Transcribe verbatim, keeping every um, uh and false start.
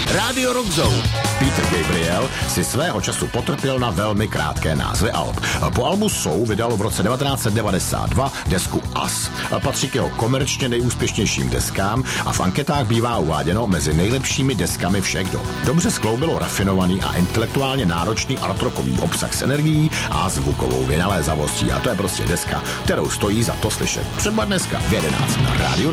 Radio Rock Zone. Peter Gabriel si svého času potrpěl na velmi krátké názvy alb. Po albu Soul vydal v roce devatenáct set devadesát dva desku Us. Patří k jeho komerčně nejúspěšnějším deskám a v anketách bývá uváděno mezi nejlepšími deskami všech dob. Dobře skloubilo rafinovaný a intelektuálně náročný artrockový obsah s energií a zvukovou vynalézavostí. A to je prostě deska, kterou stojí za to slyšet. Třeba dneska v jedenáct na rádiu